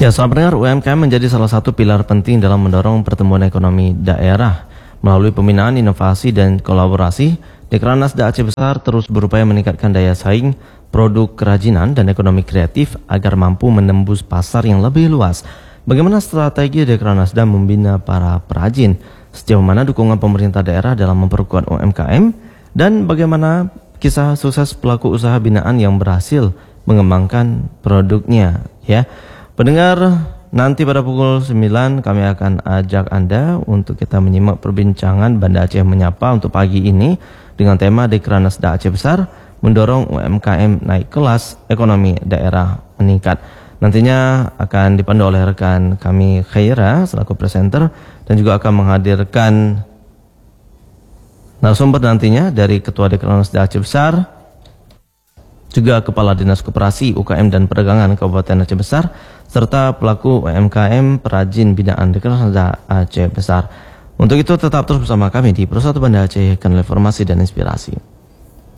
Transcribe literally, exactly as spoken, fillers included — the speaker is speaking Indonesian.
Ya, selamat mendengar. U M K M menjadi salah satu pilar penting dalam mendorong pertumbuhan ekonomi daerah. Melalui pembinaan, inovasi, dan kolaborasi, Dekranasda Aceh Besar terus berupaya meningkatkan daya saing produk kerajinan dan ekonomi kreatif agar mampu menembus pasar yang lebih luas. Bagaimana strategi Dekranasda membina para perajin? Sejauh mana dukungan pemerintah daerah dalam memperkuat U M K M? Dan bagaimana kisah sukses pelaku usaha binaan yang berhasil mengembangkan produknya? Ya, pendengar, nanti pada pukul sembilan kami akan ajak Anda untuk kita menyimak perbincangan Banda Aceh Menyapa untuk pagi ini dengan tema Dekranasda Aceh Besar mendorong U M K M naik kelas, ekonomi daerah meningkat. Nantinya akan dipandu oleh rekan kami Khaira selaku presenter dan juga akan menghadirkan narasumber nantinya dari Ketua Dekranasda Aceh Besar, juga Kepala Dinas Koperasi, U K M dan Perdagangan Kabupaten Aceh Besar, serta pelaku U M K M perajin binaan Dekranasda Aceh Besar. Untuk itu tetap terus bersama kami di Persatu Banda Aceh, kanal informasi dan inspirasi.